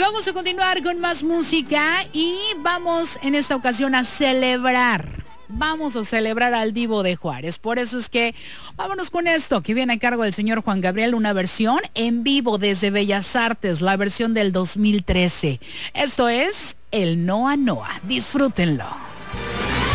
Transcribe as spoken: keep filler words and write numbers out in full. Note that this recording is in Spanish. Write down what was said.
vamos a continuar con más música y vamos en esta ocasión a celebrar. Vamos a celebrar al Divo de Juárez. Por eso es que vámonos con esto, que viene a cargo del señor Juan Gabriel, una versión en vivo desde Bellas Artes, la versión del dos mil trece. Esto es el Noa Noa. Disfrútenlo.